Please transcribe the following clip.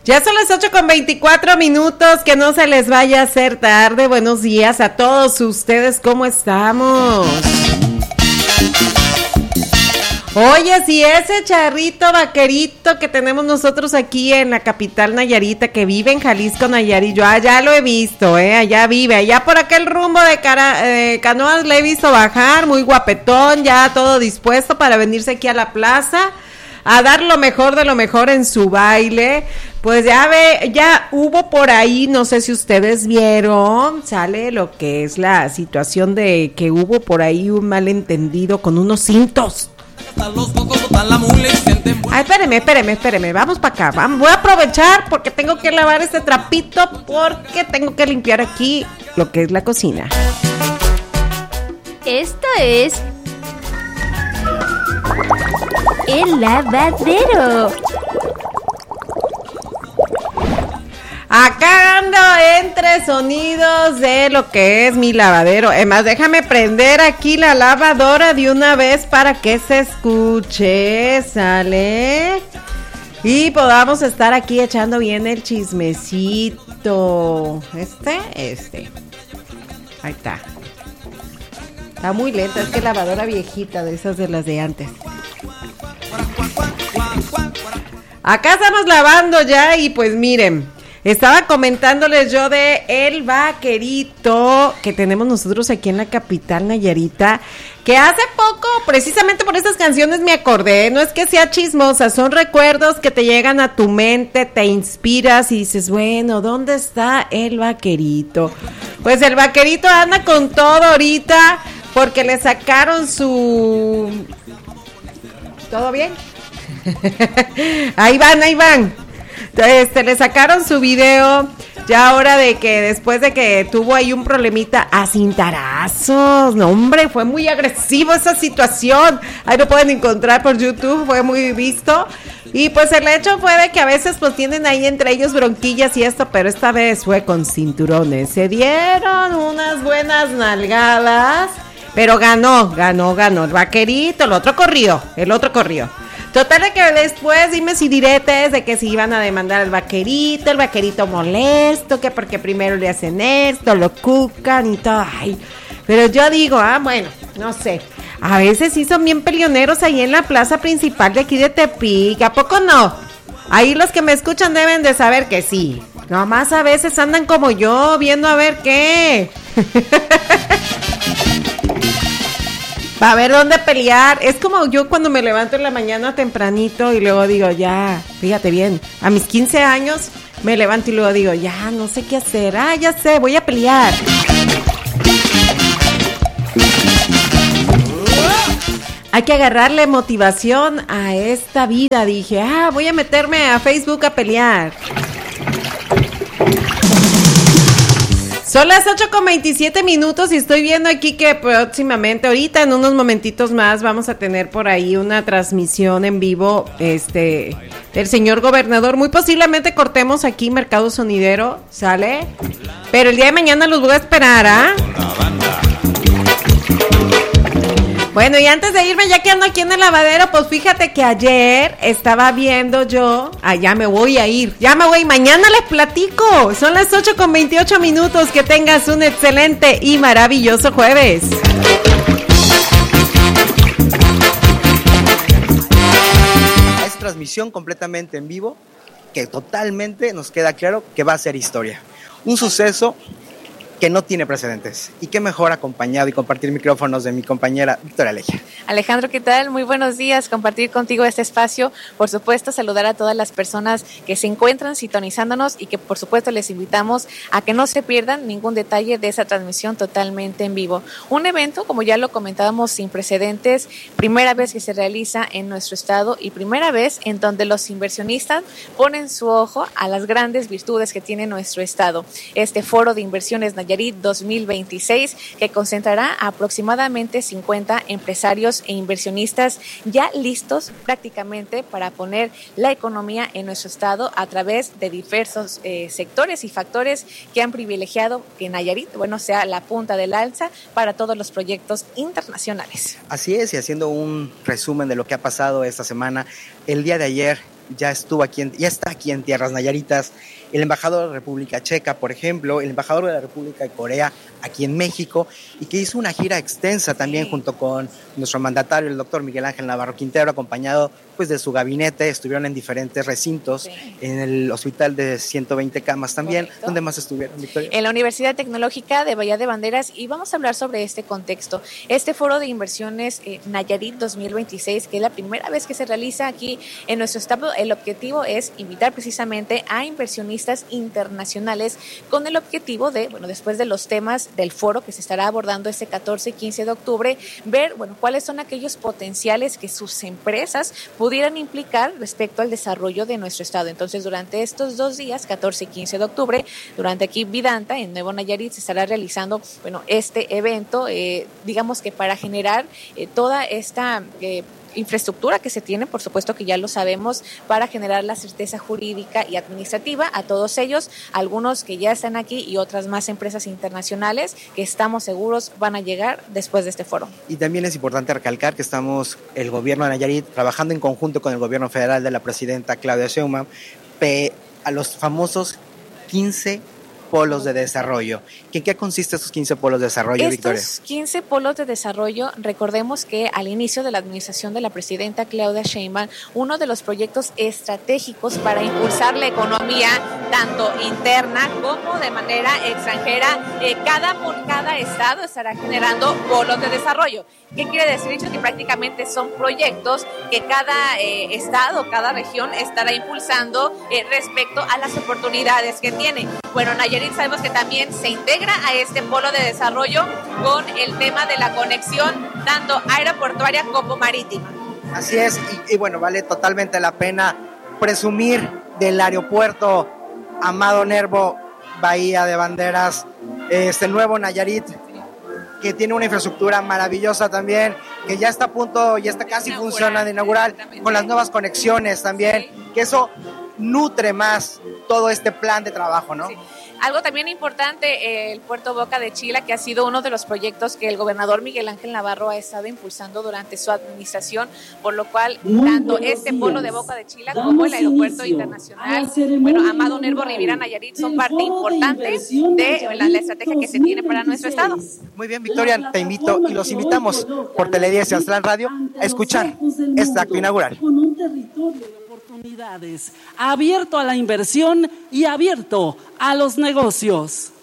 Ya son las 8:24, que no se les vaya a hacer tarde. Buenos días a todos ustedes, ¿cómo estamos? Oye, si ese charrito vaquerito que tenemos nosotros aquí en la capital Nayarita, que vive en Jalisco, Nayarit, yo allá lo he visto, allá vive, allá por aquel rumbo de Canoas le he visto bajar, muy guapetón, ya todo dispuesto para venirse aquí a la plaza a dar lo mejor de lo mejor en su baile. Pues ya hubo por ahí, no sé si ustedes vieron, sale lo que es la situación de que hubo por ahí un malentendido con unos cintos. Ay, espéreme, vamos para acá, voy a aprovechar porque tengo que lavar este trapito porque tengo que limpiar aquí lo que es la cocina. Esto es el lavadero. Acá ando entre sonidos de lo que es mi lavadero. Además, déjame prender aquí la lavadora de una vez para que se escuche, ¿sale? Y podamos estar aquí echando bien el chismecito. Ahí está. Está muy lenta, es que lavadora viejita, de esas de las de antes. Acá estamos lavando ya y pues miren, estaba comentándoles yo de el vaquerito que tenemos nosotros aquí en la capital Nayarita, que hace poco, precisamente por estas canciones me acordé, no es que sea chismosa, son recuerdos que te llegan a tu mente, te inspiras y dices, bueno, ¿dónde está el vaquerito? Pues el vaquerito anda con todo ahorita porque le sacaron su... ¿Todo bien? Ahí van. Le sacaron su video ya ahora de que después de que tuvo ahí un problemita a cintarazos. No, hombre, fue muy agresivo esa situación. Ahí lo pueden encontrar por YouTube, fue muy visto. Y pues el hecho fue de que a veces pues tienen ahí entre ellos bronquillas y esto, pero esta vez fue con cinturones. Se dieron unas buenas nalgadas, pero ganó el vaquerito, el otro corrió. Total de que después dimes y diretes de que se iban a demandar al vaquerito, el vaquerito molesto, que porque primero le hacen esto, lo cucan y todo. Ay, pero yo digo, bueno, no sé, a veces sí son bien peleoneros ahí en la plaza principal de aquí de Tepic, ¿a poco no? Ahí los que me escuchan deben de saber que sí, nomás a veces andan como yo, viendo a ver qué. Va a ver dónde pelear. Es como yo cuando me levanto en la mañana tempranito y luego digo, ya, fíjate bien, a mis 15 años me levanto y luego digo, ya, no sé qué hacer. Ya sé, voy a pelear. Hay que agarrarle motivación a esta vida. Dije, voy a meterme a Facebook a pelear. Son las 8:27 y estoy viendo aquí que próximamente, ahorita en unos momentitos más, vamos a tener por ahí una transmisión en vivo del señor gobernador. Muy posiblemente cortemos aquí Mercado Sonidero, ¿sale? Pero el día de mañana los voy a esperar, Bueno, y antes de irme, ya que ando aquí en el lavadero, pues fíjate que ayer estaba viendo yo, ya me voy, mañana les platico, son las 8:28, que tengas un excelente y maravilloso jueves. Es transmisión completamente en vivo, que totalmente nos queda claro que va a ser historia, un suceso que no tiene precedentes. Y qué mejor acompañado y compartir micrófonos de mi compañera Victoria Legia. Alejandro, ¿qué tal? Muy buenos días, compartir contigo este espacio. Por supuesto, saludar a todas las personas que se encuentran sintonizándonos y que por supuesto les invitamos a que no se pierdan ningún detalle de esa transmisión totalmente en vivo. Un evento, como ya lo comentábamos, sin precedentes, primera vez que se realiza en nuestro estado y primera vez en donde los inversionistas ponen su ojo a las grandes virtudes que tiene nuestro estado. Este Foro de Inversiones Nayarit 2026, que concentrará aproximadamente 50 empresarios e inversionistas ya listos prácticamente para poner la economía en nuestro estado a través de diversos sectores y factores que han privilegiado que Nayarit, sea la punta del alza para todos los proyectos internacionales. Así es, y haciendo un resumen de lo que ha pasado esta semana, el día de ayer ya está aquí en tierras nayaritas, el embajador de la República Checa, por ejemplo, el embajador de la República de Corea aquí en México, y que hizo una gira extensa también junto con nuestro mandatario, el doctor Miguel Ángel Navarro Quintero, acompañado pues de su gabinete. Estuvieron en diferentes recintos, en el hospital de 120 camas también. Correcto. ¿Dónde más estuvieron, Victoria? En la Universidad Tecnológica de Bahía de Banderas, y vamos a hablar sobre este contexto. Este Foro de Inversiones Nayarit 2026, que es la primera vez que se realiza aquí en nuestro estado, el objetivo es invitar precisamente a inversionistas internacionales con el objetivo de, después de los temas del foro que se estará abordando este 14 y 15 de octubre, ver, cuáles son aquellos potenciales que sus empresas pudieran implicar respecto al desarrollo de nuestro estado. Entonces, durante estos 2 días, 14 y 15 de octubre, durante aquí Vidanta, en Nuevo Nayarit, se estará realizando, este evento, digamos que para generar toda esta infraestructura que se tiene, por supuesto que ya lo sabemos, para generar la certeza jurídica y administrativa a todos ellos, algunos que ya están aquí y otras más empresas internacionales que estamos seguros van a llegar después de este foro. Y también es importante recalcar que estamos, el gobierno de Nayarit, trabajando en conjunto con el gobierno federal de la presidenta Claudia Sheinbaum, a los famosos 15 polos de desarrollo. ¿En qué consiste estos 15 polos de desarrollo, Victoria? Estos 15 polos de desarrollo, recordemos que al inicio de la administración de la presidenta Claudia Sheinbaum, uno de los proyectos estratégicos para impulsar la economía, tanto interna como de manera extranjera, cada estado estará generando polos de desarrollo. ¿Qué quiere decir? Dicho que prácticamente son proyectos que cada estado, cada región estará impulsando respecto a las oportunidades que tiene. Nayarit sabemos que también se integra a este polo de desarrollo con el tema de la conexión tanto aeroportuaria como marítima. Así es, y vale totalmente la pena presumir del aeropuerto Amado Nervo, Bahía de Banderas, Nuevo Nayarit, que tiene una infraestructura maravillosa también, que ya está a punto, ya está casi funcionando de inaugurar, con las nuevas conexiones también, que eso nutre más todo este plan de trabajo, ¿no? Sí. Algo también importante, el Puerto Boca de Chila, que ha sido uno de los proyectos que el gobernador Miguel Ángel Navarro ha estado impulsando durante su administración, por lo cual tanto este polo de Boca de Chila como el aeropuerto internacional, Amado Nervo Riviera Nayarit, son parte importante de la estrategia que se tiene para nuestro estado. Muy bien, Victoria, te invito y los invitamos por Tele10 y Aztlán Radio a escuchar este acto inaugural. Con un territorio de oportunidades, abierto a la inversión y abierto a los negocios.